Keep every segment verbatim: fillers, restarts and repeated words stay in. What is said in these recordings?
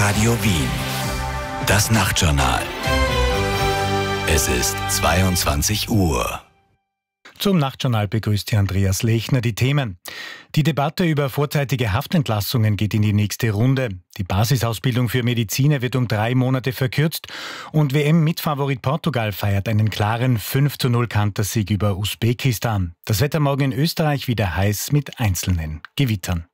Radio Wien. Das Nachtjournal. Es ist zweiundzwanzig Uhr. Zum Nachtjournal begrüßt hier Andreas Lechner. Die Themen. Die Debatte über vorzeitige Haftentlassungen geht in die nächste Runde. Die Basisausbildung für Mediziner wird um drei Monate verkürzt. Und W M-Mitfavorit Portugal feiert einen klaren fünf zu null Kantersieg über Usbekistan. Das Wetter morgen in Österreich wieder heiß mit einzelnen Gewittern.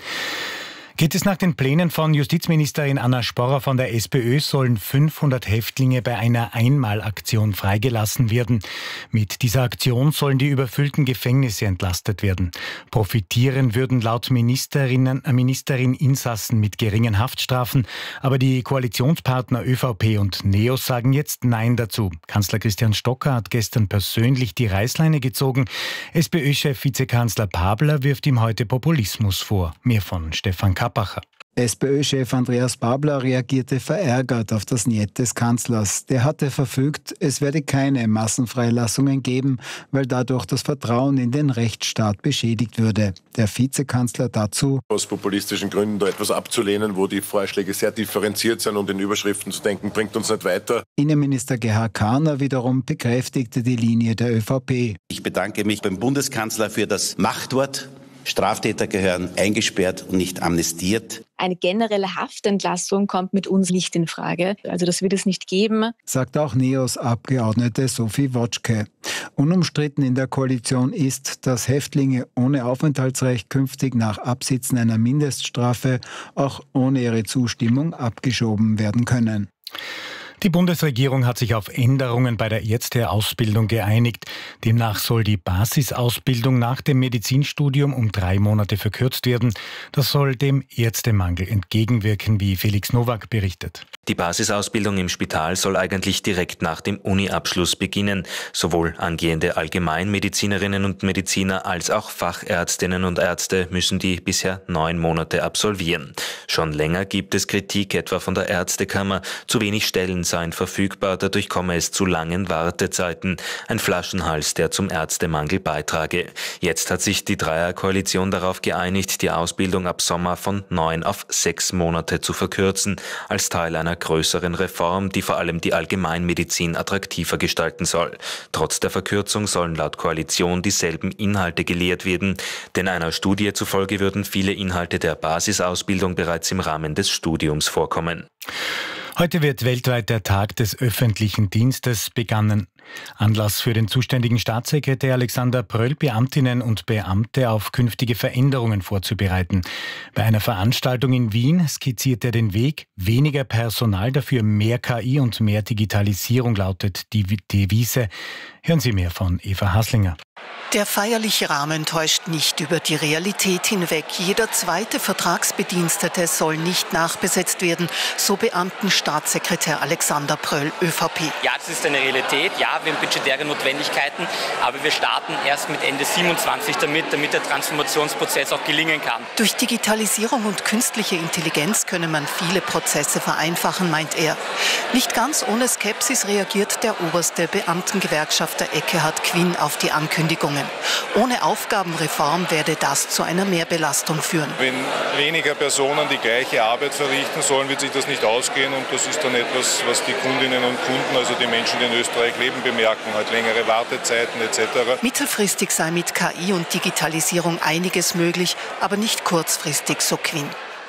Geht es nach den Plänen von Justizministerin Anna Sporrer von der SPÖ, sollen fünfhundert Häftlinge bei einer Einmalaktion freigelassen werden. Mit dieser Aktion sollen die überfüllten Gefängnisse entlastet werden. Profitieren würden laut Ministerinnen, äh, Ministerin Insassen mit geringen Haftstrafen. Aber die Koalitionspartner ÖVP und NEOS sagen jetzt Nein dazu. Kanzler Christian Stocker hat gestern persönlich die Reißleine gezogen. SPÖ-Chef Vizekanzler Babler wirft ihm heute Populismus vor. Mehr von Stefan Kappacher. SPÖ-Chef Andreas Babler reagierte verärgert auf das Niet des Kanzlers. Der hatte verfügt, es werde keine Massenfreilassungen geben, weil dadurch das Vertrauen in den Rechtsstaat beschädigt würde. Der Vizekanzler dazu: Aus populistischen Gründen da etwas abzulehnen, wo die Vorschläge sehr differenziert sind und in Überschriften zu denken, bringt uns nicht weiter. Innenminister Gerhard Kahner wiederum bekräftigte die Linie der ÖVP. Ich bedanke mich beim Bundeskanzler für das Machtwort. Straftäter gehören eingesperrt und nicht amnestiert. Eine generelle Haftentlassung kommt mit uns nicht in Frage. Also das wird es nicht geben, sagt auch NEOS-Abgeordnete Sophie Wotschke. Unumstritten in der Koalition ist, dass Häftlinge ohne Aufenthaltsrecht künftig nach Absitzen einer Mindeststrafe auch ohne ihre Zustimmung abgeschoben werden können. Die Bundesregierung hat sich auf Änderungen bei der Ärzteausbildung geeinigt. Demnach soll die Basisausbildung nach dem Medizinstudium um drei Monate verkürzt werden. Das soll dem Ärztemangel entgegenwirken, wie Felix Nowak berichtet. Die Basisausbildung im Spital soll eigentlich direkt nach dem Uni-Abschluss beginnen. Sowohl angehende Allgemeinmedizinerinnen und Mediziner als auch Fachärztinnen und Ärzte müssen die bisher neun Monate absolvieren. Schon länger gibt es Kritik, etwa von der Ärztekammer. Zu wenig Stellen seien verfügbar, dadurch komme es zu langen Wartezeiten. Ein Flaschenhals, der zum Ärztemangel beitrage. Jetzt hat sich die Dreierkoalition darauf geeinigt, die Ausbildung ab Sommer von neun auf sechs Monate zu verkürzen, als Teil einer größeren Reform, die vor allem die Allgemeinmedizin attraktiver gestalten soll. Trotz der Verkürzung sollen laut Koalition dieselben Inhalte gelehrt werden, denn einer Studie zufolge würden viele Inhalte der Basisausbildung bereits im Rahmen des Studiums vorkommen. Heute wird weltweit der Tag des öffentlichen Dienstes begangen. Anlass für den zuständigen Staatssekretär Alexander Pröll, Beamtinnen und Beamte auf künftige Veränderungen vorzubereiten. Bei einer Veranstaltung in Wien skizziert er den Weg: weniger Personal, dafür mehr K I und mehr Digitalisierung, lautet die Devise. Hören Sie mehr von Eva Haslinger. Der feierliche Rahmen täuscht nicht über die Realität hinweg. Jeder zweite Vertragsbedienstete soll nicht nachbesetzt werden, so Beamtenstaatssekretär Alexander Pröll, ÖVP. Ja, das ist eine Realität. Ja, wir haben budgetäre Notwendigkeiten, aber wir starten erst mit Ende siebenundzwanzig damit, damit der Transformationsprozess auch gelingen kann. Durch Digitalisierung und künstliche Intelligenz könne man viele Prozesse vereinfachen, meint er. Nicht ganz ohne Skepsis reagiert der oberste Beamtengewerkschafter Ekkehard Quinn auf die Ankündigungen. Ohne Aufgabenreform werde das zu einer Mehrbelastung führen. Wenn weniger Personen die gleiche Arbeit verrichten sollen, wird sich das nicht ausgehen, und das ist dann etwas, was die Kundinnen und Kunden, also die Menschen, die in Österreich leben, bemerken, halt längere Wartezeiten et cetera. Mittelfristig sei mit K I und Digitalisierung einiges möglich, aber nicht kurzfristig, so Quinn.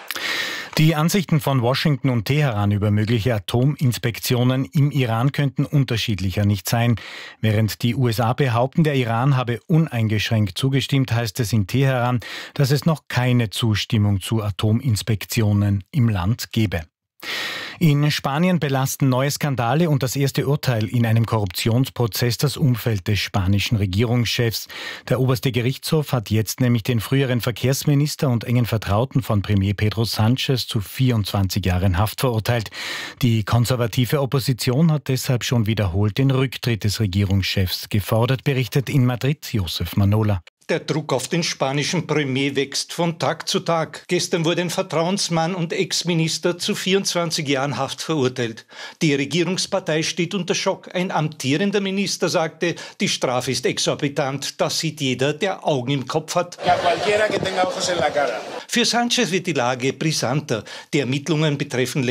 Die Ansichten von Washington und Teheran über mögliche Atominspektionen im Iran könnten unterschiedlicher nicht sein. Während die U S A behaupten, der Iran habe uneingeschränkt zugestimmt, heißt es in Teheran, dass es noch keine Zustimmung zu Atominspektionen im Land gebe. In Spanien belasten neue Skandale und das erste Urteil in einem Korruptionsprozess das Umfeld des spanischen Regierungschefs. Der oberste Gerichtshof hat jetzt nämlich den früheren Verkehrsminister und engen Vertrauten von Premier Pedro Sánchez zu vierundzwanzig Jahren Haft verurteilt. Die konservative Opposition hat deshalb schon wiederholt den Rücktritt des Regierungschefs gefordert, berichtet in Madrid Josef Manola. Der Druck auf den spanischen Premier wächst von Tag zu Tag. Gestern wurde ein Vertrauensmann und Ex-Minister zu vierundzwanzig Jahren Haft verurteilt. Die Regierungspartei steht unter Schock. Ein amtierender Minister sagte, die Strafe ist exorbitant. Das sieht jeder, der Augen im Kopf hat. Für Sánchez wird die Lage brisanter. Die Ermittlungen betreffen